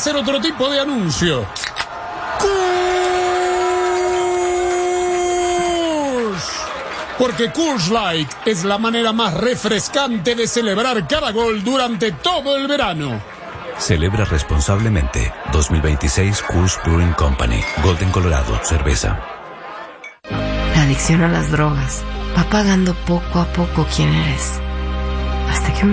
hacer otro tipo de anuncio. Porque Coors Light es la manera más refrescante de celebrar cada gol durante todo el verano. Celebra responsablemente. 2026 Coors Brewing Company. Golden, Colorado, cerveza. La adicción a las drogas va pagando poco a poco quién eres. Hasta que un